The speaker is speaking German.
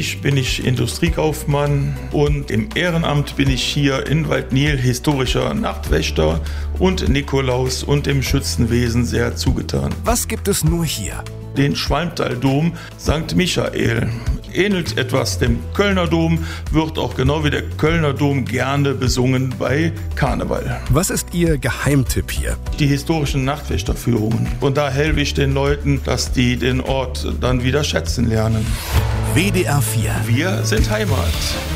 Beruflich bin ich Industriekaufmann und im Ehrenamt bin ich hier in Waldnil historischer Nachtwächter und Nikolaus und dem Schützenwesen sehr zugetan. Was gibt es nur hier? Den Schwalmtal-Dom St. Michael. Ähnelt etwas dem Kölner Dom, wird auch genau wie der Kölner Dom gerne besungen bei Karneval. Was ist Ihr Geheimtipp hier? Die historischen Nachtwächterführungen. Und da helfe ich den Leuten, dass die den Ort dann wieder schätzen lernen. WDR 4. Wir sind Heimat.